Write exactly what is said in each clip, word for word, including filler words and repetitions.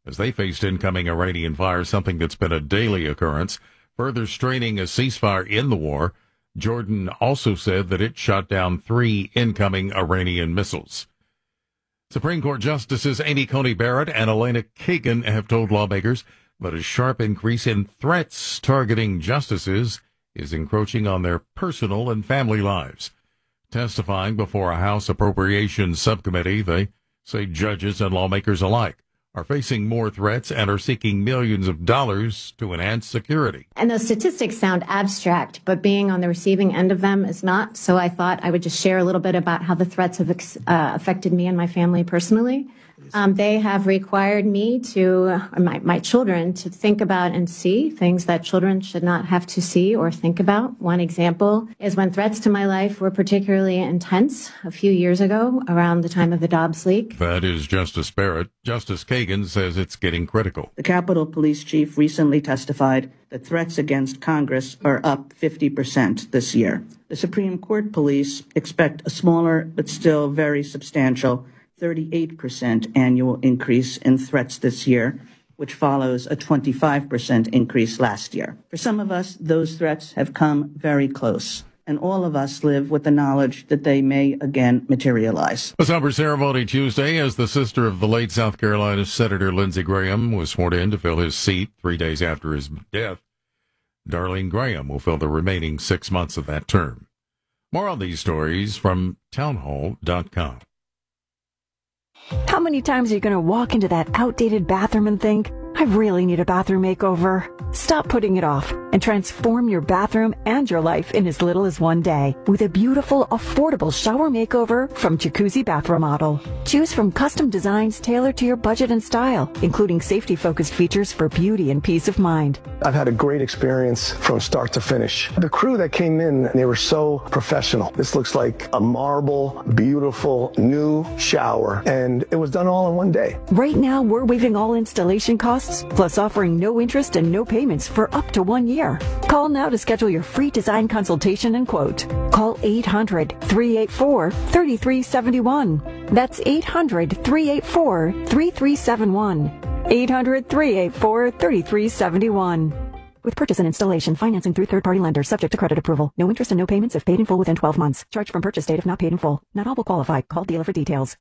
as they faced incoming Iranian fire, something that's been a daily occurrence, further straining a ceasefire in the war. Jordan also said that it shot down three incoming Iranian missiles. Supreme Court Justices Amy Coney Barrett and Elena Kagan have told lawmakers that a sharp increase in threats targeting justices is encroaching on their personal and family lives. Testifying before a House Appropriations Subcommittee, they say judges and lawmakers alike are facing more threats and are seeking millions of dollars to enhance security. And those statistics sound abstract, but being on the receiving end of them is not. So I thought I would just share a little bit about how the threats have uh, affected me and my family personally. Um, they have required me to, or my, my children, to think about and see things that children should not have to see or think about. One example is when threats to my life were particularly intense a few years ago around the time of the Dobbs leak. That is Justice Barrett. Justice Kagan says it's getting critical. The Capitol Police Chief recently testified that threats against Congress are up fifty percent this year. The Supreme Court police expect a smaller but still very substantial thirty-eight percent annual increase in threats this year, which follows a twenty-five percent increase last year. For some of us, those threats have come very close, and all of us live with the knowledge that they may again materialize. A somber ceremony Tuesday as the sister of the late South Carolina Senator Lindsey Graham was sworn in to fill his seat three days after his death. Darlene Graham will fill the remaining six months of that term. More on these stories from townhall dot com. How many times are you going to walk into that outdated bathroom and think, I really need a bathroom makeover? Stop putting it off and transform your bathroom and your life in as little as one day with a beautiful, affordable shower makeover from Jacuzzi Bath Remodel. Choose from custom designs tailored to your budget and style, including safety-focused features for beauty and peace of mind. I've had a great experience from start to finish. The crew that came in, they were so professional. This looks like a marble, beautiful, new shower, and it was done all in one day. Right now, we're waiving all installation costs, plus offering no interest and no payments for up to one year. Call now to schedule your free design consultation and quote. Call eight hundred, three eight four, three three seven one. That's eight hundred, three eight four, three three seven one. eight hundred, three eight four, three three seven one. With purchase and installation, financing through third-party lenders, subject to credit approval. No interest and no payments if paid in full within twelve months. Charge from purchase date if not paid in full. Not all will qualify. Call dealer for details.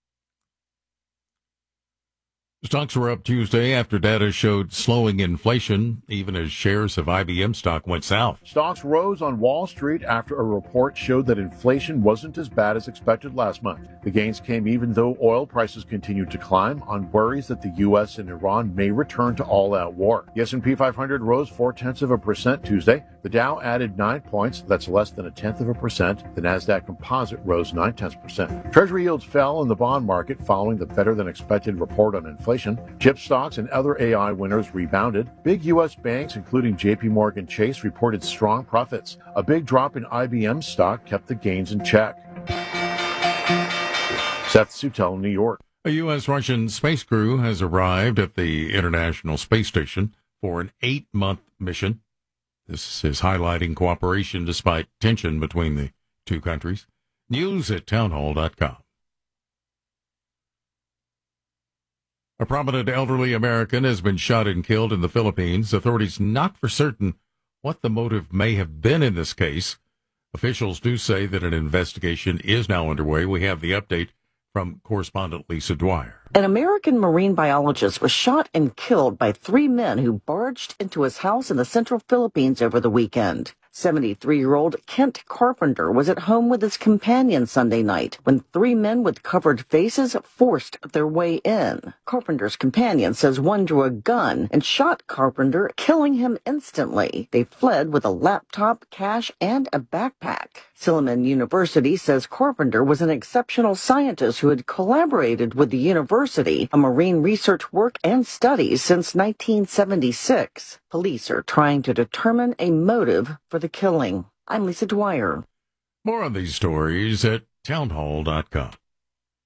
Stocks were up Tuesday after data showed slowing inflation, even as shares of I B M stock went south. Stocks rose on Wall Street after a report showed that inflation wasn't as bad as expected last month. The gains came even though oil prices continued to climb on worries that the U S and Iran may return to all-out war. The S and P five hundred rose four-tenths of a percent Tuesday. The Dow added nine points, that's less than a tenth of a percent. The Nasdaq Composite rose nine-tenths percent. Treasury yields fell in the bond market following the better-than-expected report on inflation. Chip stocks and other A I winners rebounded. Big U S banks, including J P Morgan Chase, reported strong profits. A big drop in I B M stock kept the gains in check. Seth Sutel, New York. A U S-Russian space crew has arrived at the International Space Station for an eight-month mission. This is highlighting cooperation despite tension between the two countries. News at townhall dot com. A prominent elderly American has been shot and killed in the Philippines. Authorities not for certain what the motive may have been in this case. Officials do say that an investigation is now underway. We have the update from correspondent Lisa Dwyer. An American marine biologist was shot and killed by three men who barged into his house in the central Philippines over the weekend. seventy-three-year-old Kent Carpenter was at home with his companion Sunday night when three men with covered faces forced their way in. Carpenter's companion says one drew a gun and shot Carpenter, killing him instantly. They fled with a laptop, cash, and a backpack. Silliman University says Carpenter was an exceptional scientist who had collaborated with the university on marine research work and studies since nineteen seventy-six. Police are trying to determine a motive for the killing. I'm Lisa Dwyer. More on these stories at townhall dot com.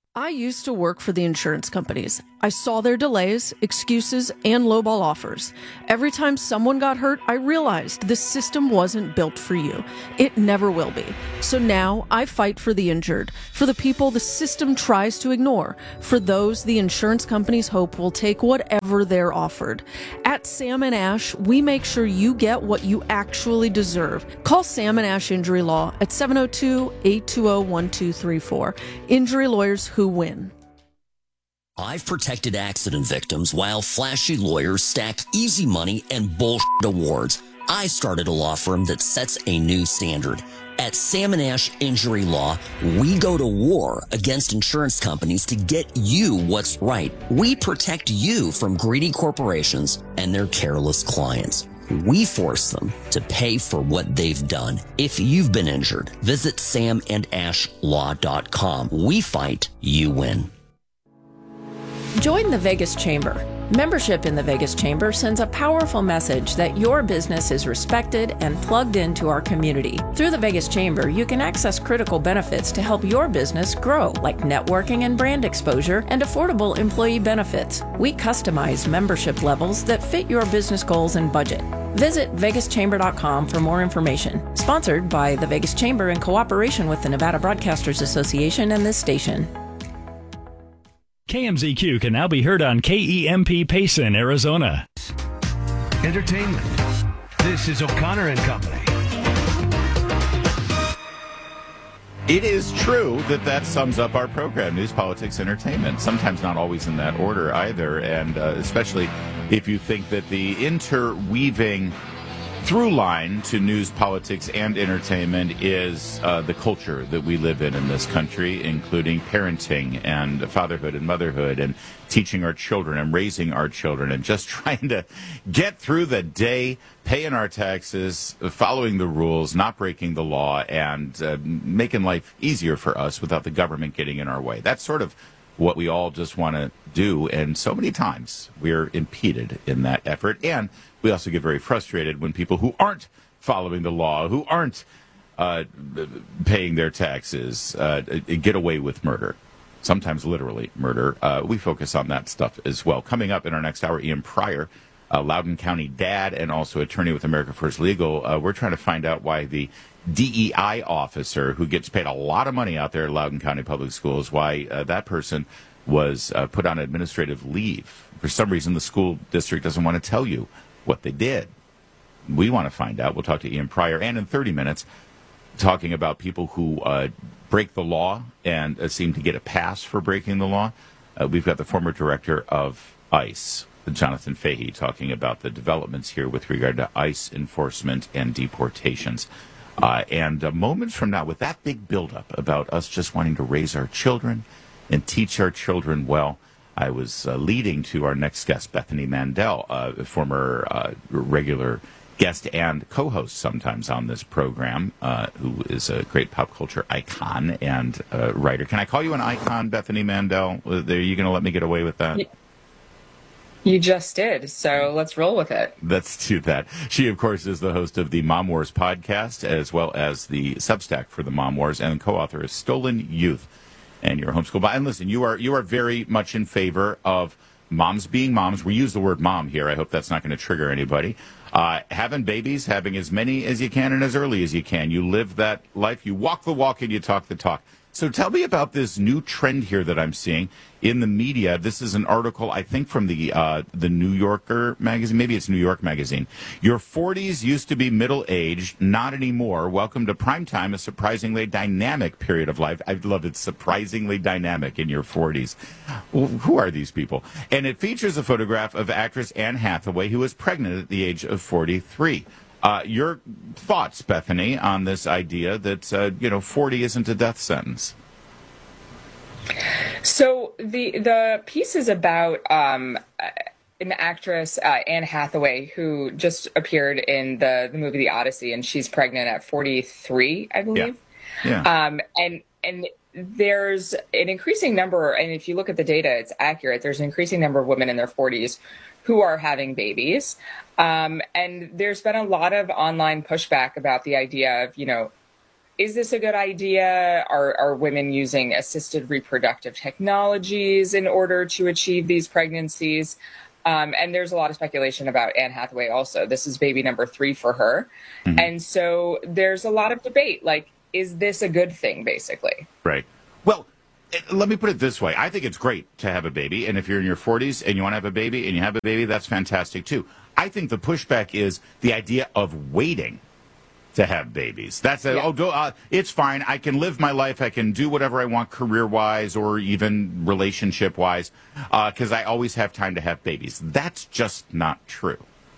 I used to work for the insurance companies. I saw their delays, excuses, and lowball offers. Every time someone got hurt, I realized this system wasn't built for you. It never will be. So now I fight for the injured, for the people the system tries to ignore, for those the insurance companies hope will take whatever they're offered. At Sam and Ash, we make sure you get what you actually deserve. Call Sam and Ash Injury Law at seven oh two, eight two oh, one two three four. Injury lawyers who win. I've protected accident victims while flashy lawyers stack easy money and bullshit awards. I started a law firm that sets a new standard. At Sam and Ash Injury Law, we go to war against insurance companies to get you what's right. We protect you from greedy corporations and their careless clients. We force them to pay for what they've done. If you've been injured, visit sam and ash law dot com. We fight, you win. Join the Vegas Chamber. Membership in the Vegas Chamber sends a powerful message that your business is respected and plugged into our community. Through the Vegas Chamber, you can access critical benefits to help your business grow, like networking and brand exposure and affordable employee benefits. We customize membership levels that fit your business goals and budget. Visit vegas chamber dot com for more information. Sponsored by the Vegas Chamber in cooperation with the Nevada Broadcasters Association and this station. K M Z Q can now be heard on K E M P Payson, Arizona. Entertainment. This is O'Connor and Company. It is true that that sums up our program, news, politics, entertainment. Sometimes not always in that order either, and uh, especially if you think that the interweaving through line to news, politics, and entertainment is uh, the culture that we live in in this country, including parenting and fatherhood and motherhood and teaching our children and raising our children and just trying to get through the day, paying our taxes, following the rules, not breaking the law, and uh, making life easier for us without the government getting in our way. That's sort of what we all just want to do, and so many times we're impeded in that effort, and we also get very frustrated when people who aren't following the law, who aren't uh, paying their taxes, uh, get away with murder, sometimes literally murder. Uh, we focus on that stuff as well. Coming up in our next hour, Ian Pryor, uh, Loudoun County dad and also attorney with America First Legal. Uh, we're trying to find out why the D E I officer who gets paid a lot of money out there at Loudoun County Public Schools, why uh, that person was uh, put on administrative leave. For some reason, the school district doesn't want to tell you what they did. We want to find out. We'll talk to Ian Pryor, and in thirty minutes, talking about people who uh, break the law and uh, seem to get a pass for breaking the law. Uh, we've got the former director of ICE, Jonathan Fahey, talking about the developments here with regard to ICE enforcement and deportations. Uh, and uh, moments from now, with that big buildup about us just wanting to raise our children and teach our children well, I was uh, leading to our next guest, Bethany Mandel, uh, a former uh, regular guest and co-host sometimes on this program, uh, who is a great pop culture icon and uh, writer. Can I call you an icon, Bethany Mandel? Are you going to let me get away with that? You just did, so let's roll with it. Let's do that. She, of course, is the host of the Mom Wars podcast, as well as the Substack for the Mom Wars, and co-author of Stolen Youth and Your Homeschool. And listen, you are you are very much in favor of moms being moms. We use the word mom here. I hope that's not going to trigger anybody. Uh, having babies, having as many as you can and as early as you can. You live that life. You walk the walk and you talk the talk. So tell me about this new trend here that I'm seeing in the media. This is an article, I think, from the uh, the New Yorker magazine. Maybe it's New York Magazine. Your forties used to be middle-aged, not anymore. Welcome to primetime, a surprisingly dynamic period of life. I love it, surprisingly dynamic in your forties. Well, who are these people? And it features a photograph of actress Anne Hathaway, who was pregnant at the age of forty-three. Uh, your thoughts, Bethany, on this idea that, uh, you know, forty isn't a death sentence? So the the piece is about um, an actress, uh, Anne Hathaway, who just appeared in the, the movie The Odyssey, and she's pregnant at forty-three, I believe. Yeah. yeah. Um, and and there's an increasing number, and if you look at the data, it's accurate. There's an increasing number of women in their forties who are having babies. Um, and there's been a lot of online pushback about the idea of, you know, is this a good idea? Are, are women using assisted reproductive technologies in order to achieve these pregnancies? Um, and there's a lot of speculation about Anne Hathaway also. This is baby number three for her. Mm-hmm. And so there's a lot of debate. Like, is this a good thing, basically? Right. Well, let me put it this way. I think it's great to have a baby. And if you're in your forties and you want to have a baby and you have a baby, that's fantastic, too. I think the pushback is the idea of waiting to have babies. That's a, yeah. oh, go, uh, it's fine. I can live my life. I can do whatever I want career-wise or even relationship-wise because uh, I always have time to have babies. That's just not true.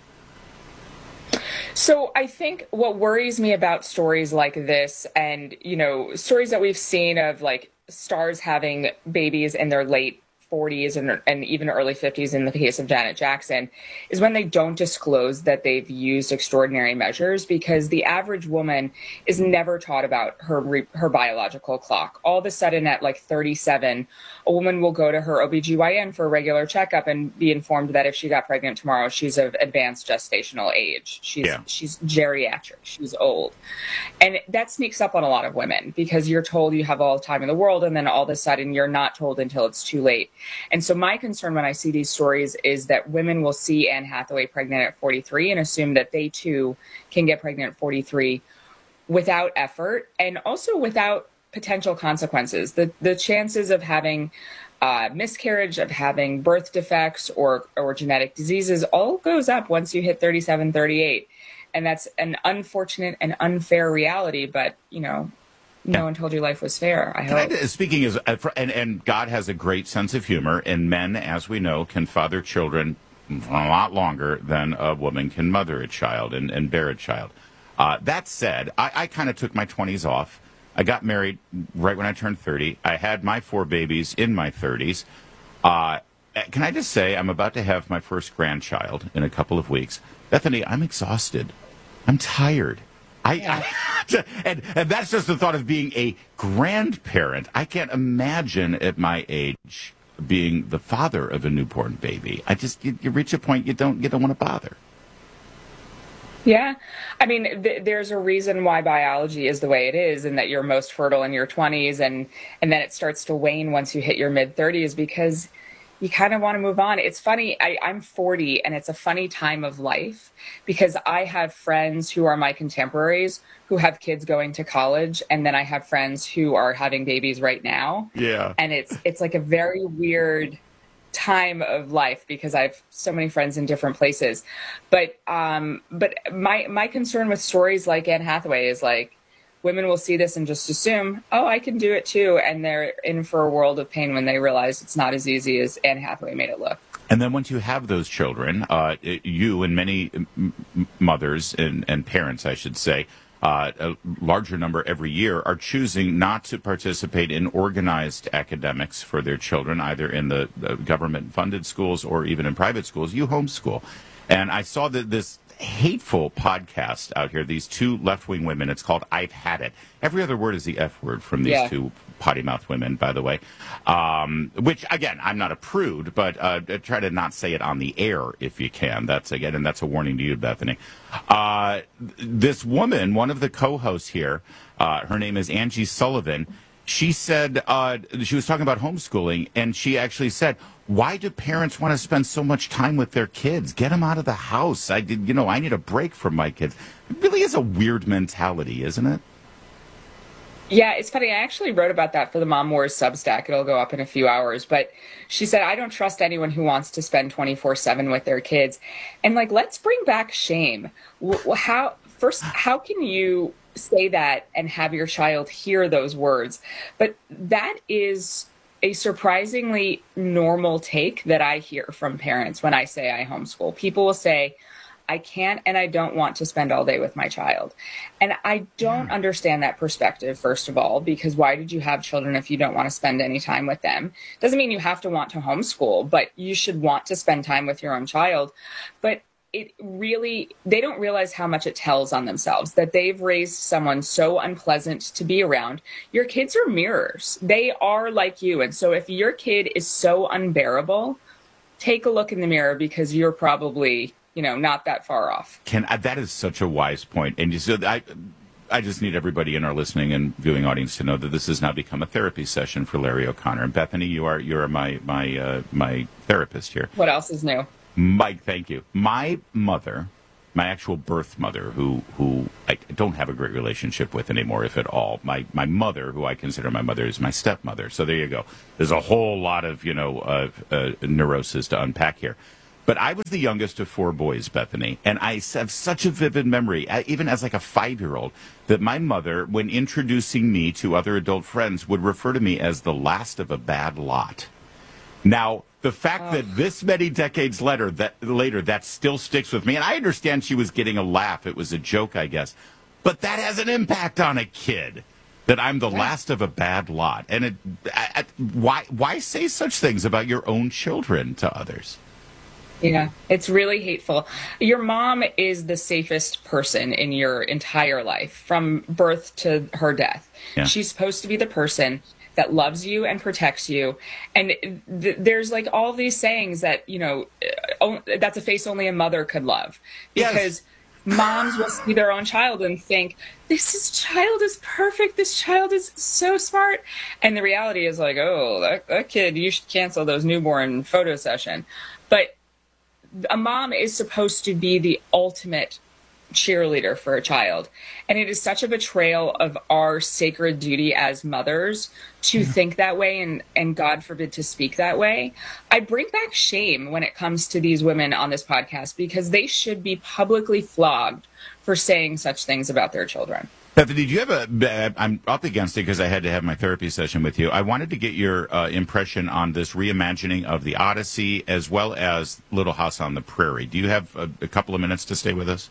So I think what worries me about stories like this and, you know, stories that we've seen of like stars having babies in their late forties and, and even early fifties in the case of Janet Jackson is when they don't disclose that they've used extraordinary measures, because the average woman is never taught about her re, her biological clock. All of a sudden at like thirty-seven, a woman will go to her O B G Y N for a regular checkup and be informed that if she got pregnant tomorrow, she's of advanced gestational age. She's yeah. she's geriatric. She's old. And that sneaks up on a lot of women because you're told you have all the time in the world, and then all of a sudden you're not told until it's too late. And so my concern when I see these stories is that women will see Anne Hathaway pregnant at forty-three and assume that they too can get pregnant at forty-three without effort and also without potential consequences. The the chances of having uh, miscarriage, of having birth defects or or genetic diseases all goes up once you hit thirty-seven, thirty-eight. And that's an unfortunate and unfair reality, but, you know, no yeah. one told you life was fair, I hope. I, speaking is, and, and God has a great sense of humor, and men, as we know, can father children a lot longer than a woman can mother a child and, and bear a child. Uh, that said, I, I kind of took my twenties off. I got married right when I turned thirty. I had my four babies in my thirties. Uh, can I just say, I'm about to have my first grandchild in a couple of weeks. Bethany, I'm exhausted. I'm tired. I, yeah. I and, and that's just the thought of being a grandparent. I can't imagine at my age being the father of a newborn baby. I just you, you reach a point you don't you don't want to bother. Yeah, I mean, th- there's a reason why biology is the way it is, and that you're most fertile in your twenties, and and then it starts to wane once you hit your mid thirties because you kind of want to move on. It's funny, I, I'm forty, and it's a funny time of life because I have friends who are my contemporaries who have kids going to college, and then I have friends who are having babies right now. Yeah. And it's it's like a very weird time of life because I have so many friends in different places. But um, but my my concern with stories like Anne Hathaway is like, women will see this and just assume, oh, I can do it too. And they're in for a world of pain when they realize it's not as easy as Anne Hathaway made it look. And then once you have those children, uh, you and many m- mothers and, and parents, I should say, uh, a larger number every year, are choosing not to participate in organized academics for their children, either in the, the government-funded schools or even in private schools. You homeschool. And I saw that this hateful podcast out here, these two left-wing women. It's called I've Had It. Every other word is the F word from these yeah. two potty-mouthed women, by the way. Um, which, again, I'm not a prude, but uh, try to not say it on the air if you can. That's, again, and that's a warning to you, Bethany. Uh, this woman, one of the co-hosts here, uh, her name is Angie Sullivan. She said, uh, she was talking about homeschooling, and she actually said, why do parents want to spend so much time with their kids? Get them out of the house. I did, you know, I need a break from my kids. It really is a weird mentality, isn't it? Yeah, it's funny. I actually wrote about that for the Mom Wars Substack. It'll go up in a few hours. But she said, I don't trust anyone who wants to spend twenty-four seven with their kids. And like, let's bring back shame. How, first, how can you say that and have your child hear those words? But that is a surprisingly normal take that I hear from parents when I say I homeschool. People will say, I can't and I don't want to spend all day with my child. And I don't yeah. understand that perspective, first of all, because why did you have children if you don't want to spend any time with them? Doesn't mean you have to want to homeschool, but you should want to spend time with your own child. But it really, they don't realize how much it tells on themselves that they've raised someone so unpleasant to be around. Your kids are mirrors. They are like you. And so if your kid is so unbearable, take a look in the mirror because you're probably, you know, not that far off. Can, that is such a wise point. And you said, I, I just need everybody in our listening and viewing audience to know that this has now become a therapy session for Larry O'Connor. And Bethany, you are you're my my uh, my therapist here. What else is new? Mike, thank you. My mother, my actual birth mother, who who I don't have a great relationship with anymore, if at all. My my mother, who I consider my mother, is my stepmother. So there you go. There's a whole lot of you know uh, uh, neuroses to unpack here. But I was the youngest of four boys, Bethany, and I have such a vivid memory, even as like a five-year-old, that my mother, when introducing me to other adult friends, would refer to me as the last of a bad lot. Now, the fact oh. that this many decades later that, later, that still sticks with me, and I understand she was getting a laugh. It was a joke, I guess. But that has an impact on a kid, that I'm the yeah. last of a bad lot. And it, I, I, why, why say such things about your own children to others? Yeah, it's really hateful. Your mom is the safest person in your entire life, from birth to her death. Yeah. She's supposed to be the person that loves you and protects you. And th- there's like all these sayings that, you know, oh, that's a face only a mother could love. Because yes. moms will see their own child and think, this is, child is perfect. This child is so smart. And the reality is like, oh, that, that kid, you should cancel those newborn photo session. But a mom is supposed to be the ultimate cheerleader for a child. And it is such a betrayal of our sacred duty as mothers to yeah. think that way and, and God forbid to speak that way. I bring back shame when it comes to these women on this podcast, because they should be publicly flogged for saying such things about their children. Bethany, did you have a, I'm up against it because I had to have my therapy session with you. I wanted to get your uh, impression on this reimagining of the Odyssey as well as Little House on the Prairie. Do you have a, a couple of minutes to stay with us?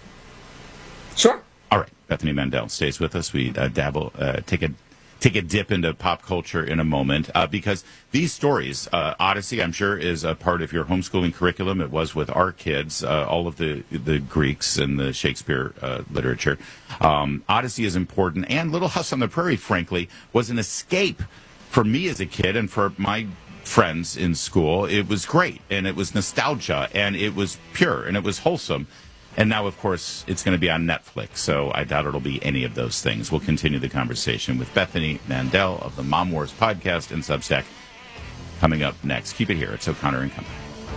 Sure. All right. Bethany Mandel stays with us. We uh, dabble, uh, take a take a dip into pop culture in a moment, uh, because these stories, uh, Odyssey, I'm sure, is a part of your homeschooling curriculum. It was with our kids, uh, all of the, the Greeks and the Shakespeare uh, literature. Um, Odyssey is important, and Little House on the Prairie, frankly, was an escape for me as a kid and for my friends in school. It was great, and it was nostalgia, and it was pure, and it was wholesome. And now, of course, it's going to be on Netflix, so I doubt it'll be any of those things. We'll continue the conversation with Bethany Mandel of the Mom Wars podcast and Substack coming up next. Keep it here. It's O'Connor and Company.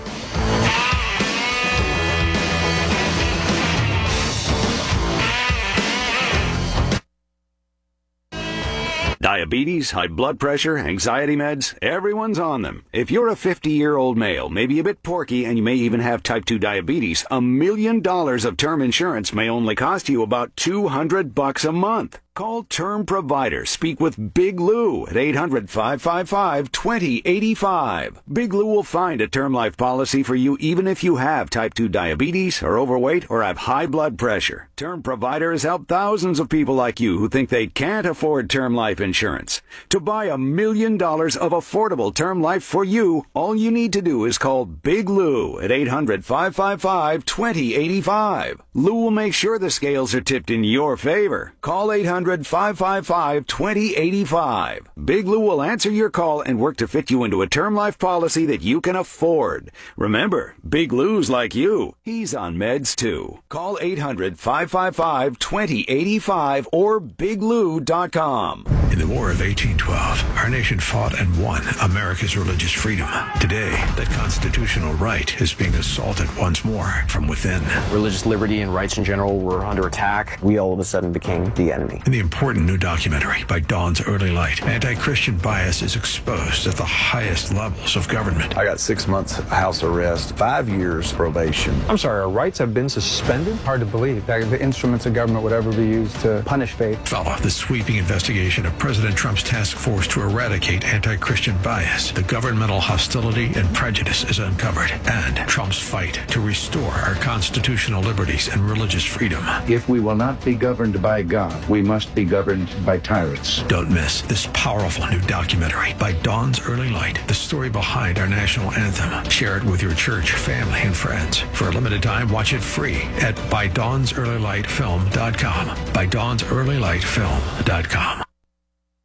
Diabetes, high blood pressure, anxiety meds, everyone's on them. If you're a fifty-year-old male, maybe a bit porky, and you may even have type two diabetes, a million dollars of term insurance may only cost you about two hundred bucks a month. Call Term Provider. Speak with Big Lou at eight hundred, five five five, two zero eight five. Big Lou will find a term life policy for you even if you have type two diabetes, are overweight, or have high blood pressure. Term Provider has helped thousands of people like you who think they can't afford term life insurance. To buy a million dollars of affordable term life for you, all you need to do is call Big Lou at eight hundred, five five five, two zero eight five. Lou will make sure the scales are tipped in your favor. Call eight hundred, five five five, two zero eight five. Big Lou will answer your call and work to fit you into a term life policy that you can afford. Remember, Big Lou's like you. He's on meds too. Call eight hundred, five five five, two zero eight five or big lou dot com. In the War of eighteen twelve, our nation fought and won America's religious freedom. Today, that constitutional right is being assaulted once more from within. Religious liberty and rights in general were under attack. We all of a sudden became the enemy. In the important new documentary by Dawn's Early Light, anti-Christian bias is exposed at the highest levels of government. I got six months house arrest, five years probation. I'm sorry, our rights have been suspended? Hard to believe that the instruments of government would ever be used to punish faith. Follow the sweeping investigation of President Trump's task force to eradicate anti-Christian bias. The governmental hostility and prejudice is uncovered, and Trump's fight to restore our constitutional liberties and religious freedom. If we will not be governed by God, we must be governed by tyrants. Don't miss this powerful new documentary by Dawn's Early Light, the story behind our national anthem. Share it with your church, family, and friends. For a limited time, watch it free at by dawns early light film dot com. by dawns early light film dot com.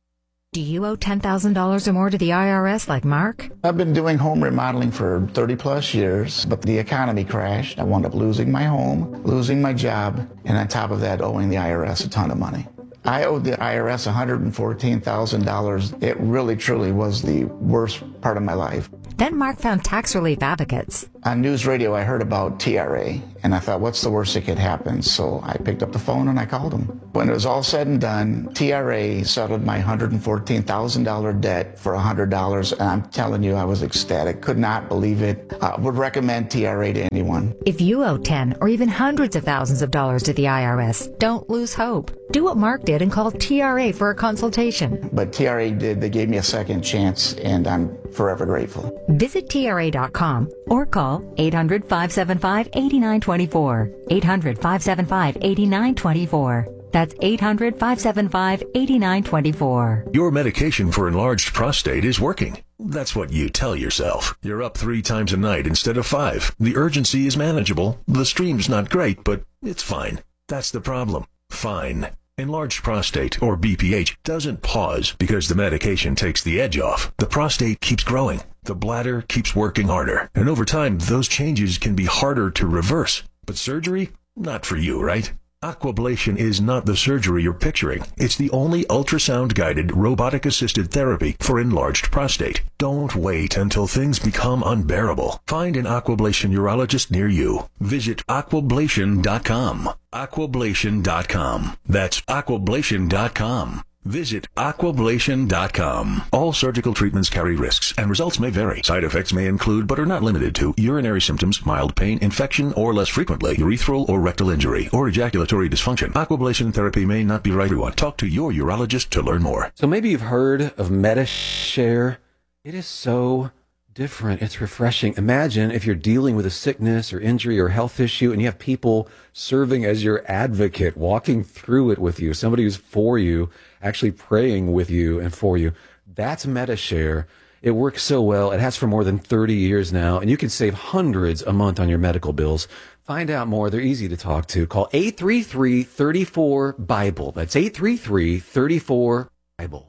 Do you owe ten thousand dollars or more to the I R S like Mark? I've been doing home remodeling for thirty plus years, but the economy crashed. I wound up losing my home, losing my job, and on top of that, owing the I R S a ton of money. I owed the I R S one hundred fourteen thousand dollars. It really, truly was the worst part of my life. Then Mark found tax relief advocates. On news radio, I heard about T R A, and I thought, what's the worst that could happen? So I picked up the phone and I called them. When it was all said and done, T R A settled my one hundred fourteen thousand dollars debt for one hundred dollars, and I'm telling you, I was ecstatic. Could not believe it. I would recommend T R A to anyone. If you owe ten or even hundreds of thousands of dollars to the I R S, don't lose hope. Do what Mark did and call T R A for a consultation. But T R A did. They gave me a second chance, and I'm forever grateful. Visit T R A dot com or call eight hundred, five seven five, eight nine two four. eight hundred, five seven five, eight nine two four. That's eight hundred, five seven five, eight nine two four. Your medication for enlarged prostate is working. That's what you tell yourself. You're up three times a night instead of five. The urgency is manageable. The stream's not great, but it's fine. That's the problem. Fine. Enlarged prostate, or B P H, doesn't pause because the medication takes the edge off. The prostate keeps growing. The bladder keeps working harder. And over time, those changes can be harder to reverse. But surgery? Not for you, right? Aquablation is not the surgery you're picturing. It's the only ultrasound-guided, robotic-assisted therapy for enlarged prostate. Don't wait until things become unbearable. Find an Aquablation urologist near you. Visit aquablation dot com. aquablation dot com. That's aquablation dot com. Visit aquablation dot com. All surgical treatments carry risks, and results may vary. Side effects may include, but are not limited to, urinary symptoms, mild pain, infection, or less frequently, urethral or rectal injury, or ejaculatory dysfunction. Aquablation therapy may not be right for everyone. Talk to your urologist to learn more. So maybe you've heard of MediShare. It is so different. It's refreshing. Imagine if you're dealing with a sickness or injury or health issue and you have people serving as your advocate, walking through it with you, somebody who's for you, actually praying with you and for you. That's MediShare. It works so well. It has for more than thirty years now, and you can save hundreds a month on your medical bills. Find out more. They're easy to talk to. Call eight three three, three four, BIBLE. That's eight three three, three four, BIBLE.